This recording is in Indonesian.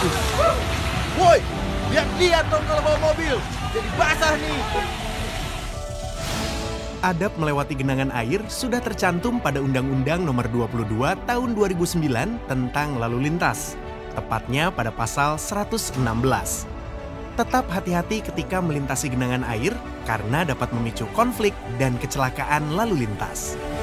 Woi, lihat-lihat dong kalau bawa mobil. Jadi basah nih. Adab melewati genangan air sudah tercantum pada Undang-Undang Nomor 22 Tahun 2009 tentang lalu lintas, tepatnya pada pasal 116. Tetap hati-hati ketika melintasi genangan air karena dapat memicu konflik dan kecelakaan lalu lintas.